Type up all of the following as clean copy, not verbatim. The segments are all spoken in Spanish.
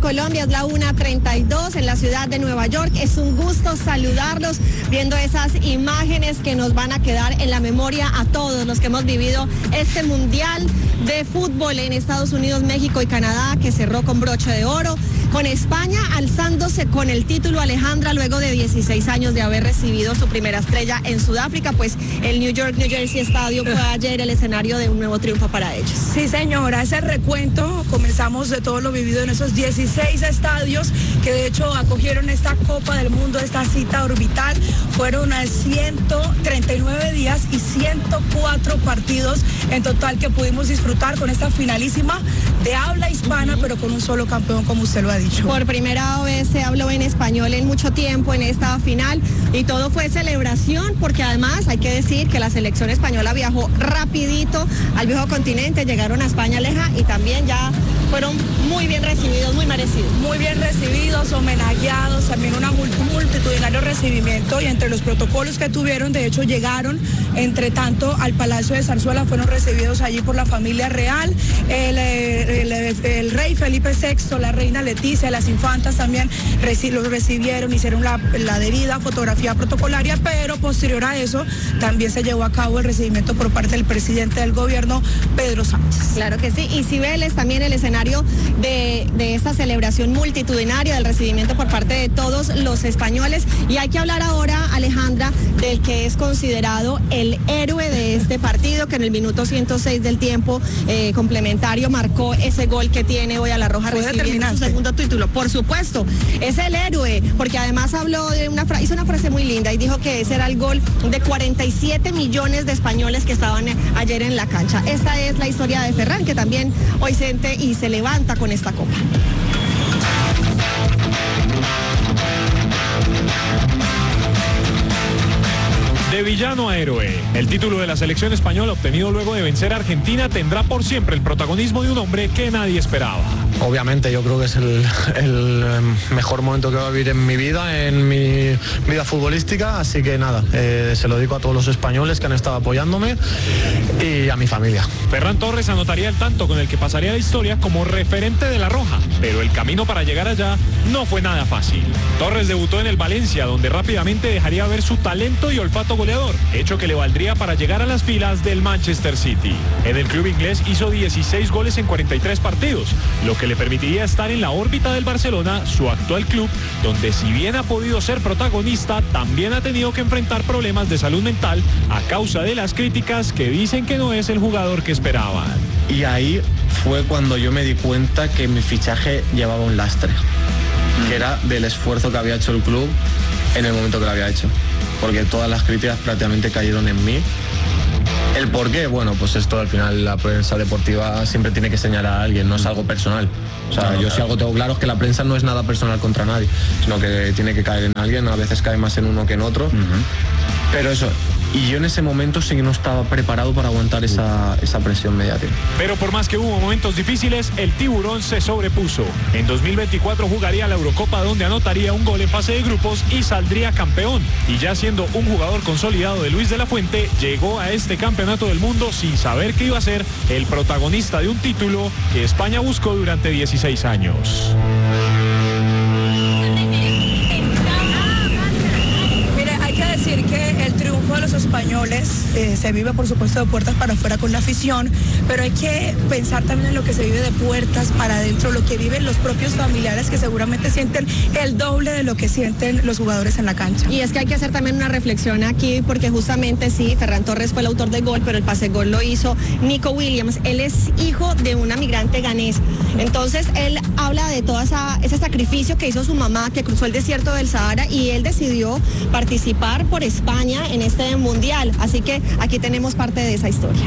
Colombia, es la 1:32 en la ciudad de Nueva York. Es un gusto saludarlos viendo esas imágenes que nos van a quedar en la memoria a todos los que hemos vivido este Mundial de Fútbol en Estados Unidos, México y Canadá, que cerró con broche de oro, con España alzándose con el título, Alejandra, luego de 16 años de haber recibido su primera estrella en Sudáfrica. Pues el New Jersey Estadio fue ayer el escenario de un nuevo triunfo para ellos. Sí, señora, ese recuento, comenzamos de todo lo vivido en esos 16 estadios que de hecho acogieron esta Copa del Mundo, esta cita orbital. Fueron 139 días y 104 partidos en total que pudimos disfrutar con esta finalísima de habla hispana, pero con un solo campeón, como usted lo ha dicho. Por primera vez se habló en español en mucho tiempo en esta final y todo fue celebración, porque además hay que decir que la selección española viajó rapidito al viejo continente, llegaron a España leja y también ya fueron muy bien recibidos, muy merecidos. Muy bien recibidos, homenajeados, también un multitudinario recibimiento, y entre los protocolos que tuvieron, de hecho llegaron, entre tanto, al Palacio de Zarzuela, fueron recibidos allí por la familia real, el rey Felipe VI, la reina Leticia, las infantas también los recibieron, hicieron la debida fotografía protocolaria, pero posterior a eso también se llevó a cabo el recibimiento por parte del presidente del gobierno, Pedro Sánchez. Claro que sí, y Cibeles también el escenario de esta celebración multitudinaria, del recibimiento por parte de todos los españoles. Y hay que hablar ahora, Alejandra, del que es considerado el héroe de este partido, que en el minuto 106 del tiempo complementario marcó ese gol que tiene hoy a la Roja recibiendo su segundo título. Por supuesto, es el héroe, porque además habló de hizo una frase muy linda y dijo que ese era el gol de 47 millones de españoles que estaban ayer en la cancha. Esta es la historia de Ferran, que también hoy siente y se levanta con esta copa. De villano a héroe, el título de la selección española obtenido luego de vencer a Argentina tendrá por siempre el protagonismo de un hombre que nadie esperaba. Obviamente yo creo que es el mejor momento que voy a vivir en mi vida futbolística, así que nada, se lo dedico a todos los españoles que han estado apoyándome y a mi familia. Ferran Torres anotaría el tanto con el que pasaría a la historia como referente de la Roja, pero el camino para llegar allá no fue nada fácil. Torres debutó en el Valencia, donde rápidamente dejaría ver su talento y olfato goleador, hecho que le valdría para llegar a las filas del Manchester City. En el club inglés hizo 16 goles en 43 partidos, lo que le permitiría estar en la órbita del Barcelona, su actual club, donde si bien ha podido ser protagonista, también ha tenido que enfrentar problemas de salud mental a causa de las críticas que dicen que no es el jugador que esperaban. Y ahí fue cuando yo me di cuenta que mi fichaje llevaba un lastre, que era del esfuerzo que había hecho el club en el momento que lo había hecho, porque todas las críticas prácticamente cayeron en mí. ¿El por qué? Bueno, pues esto al final la prensa deportiva siempre tiene que señalar a alguien, no es algo personal. O sea, yo si algo tengo claro es que la prensa no es nada personal contra nadie, sino que tiene que caer en alguien, a veces cae más en uno que en otro. Pero eso, y yo en ese momento sí que no estaba preparado para aguantar esa presión mediática. Pero por más que hubo momentos difíciles, el tiburón se sobrepuso. En 2024 jugaría la Eurocopa, donde anotaría un gol en fase de grupos y saldría campeón. Y ya siendo un jugador consolidado de Luis de la Fuente, llegó a este campeonato del mundo sin saber que iba a ser el protagonista de un título que España buscó durante 16 años. Decir que el triunfo de los españoles se vive por supuesto de puertas para afuera con la afición, pero hay que pensar también en lo que se vive de puertas para adentro, lo que viven los propios familiares, que seguramente sienten el doble de lo que sienten los jugadores en la cancha. Y es que hay que hacer también una reflexión aquí, porque justamente sí, Ferran Torres fue el autor del gol, pero el pase gol lo hizo Nico Williams. Él es hijo de una migrante ganesa, entonces él habla de todo ese sacrificio que hizo su mamá, que cruzó el desierto del Sahara, y él decidió participar por España en este mundial, así que aquí tenemos parte de esa historia.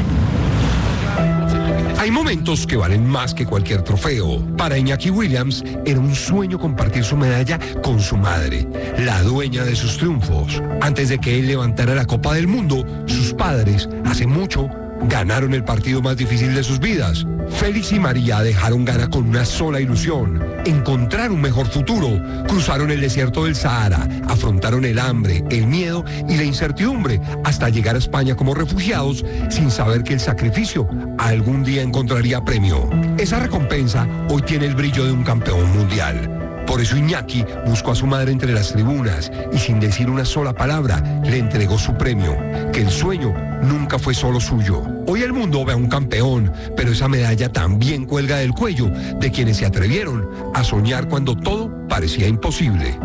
Hay momentos que valen más que cualquier trofeo. Para Iñaki Williams era un sueño compartir su medalla con su madre, la dueña de sus triunfos. Antes de que él levantara la Copa del Mundo, sus padres, hace mucho, Ganaron el partido más difícil de sus vidas. Félix y María dejaron Ghana con una sola ilusión: encontrar un mejor futuro. Cruzaron el desierto del Sahara, afrontaron el hambre, el miedo y la incertidumbre hasta llegar a España como refugiados, sin saber que el sacrificio algún día encontraría premio. Esa recompensa hoy tiene el brillo de un campeón mundial. Por eso Iñaki buscó a su madre entre las tribunas y sin decir una sola palabra le entregó su premio, que el sueño nunca fue solo suyo. Hoy el mundo ve a un campeón, pero esa medalla también cuelga del cuello de quienes se atrevieron a soñar cuando todo parecía imposible.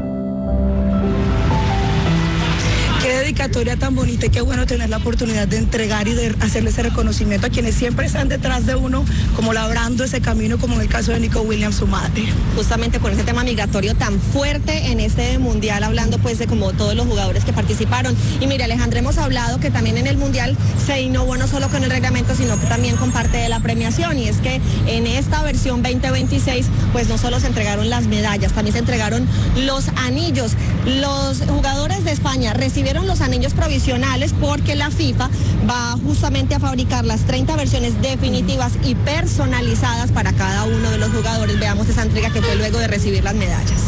Qué dedicatoria tan bonita y qué bueno tener la oportunidad de entregar y de hacerle ese reconocimiento a quienes siempre están detrás de uno, como labrando ese camino, como en el caso de Nico Williams, su madre. Justamente con ese tema migratorio tan fuerte en este mundial, hablando pues de como todos los jugadores que participaron. Y mire, Alejandra, hemos hablado que también en el mundial se innovó no solo con el reglamento, sino que también con parte de la premiación, y es que en esta versión 2026 pues no solo se entregaron las medallas, también se entregaron los anillos. Los jugadores de España recibieron los anillos provisionales porque la FIFA va justamente a fabricar las 30 versiones definitivas y personalizadas para cada uno de los jugadores. Veamos esa entrega que fue luego de recibir las medallas.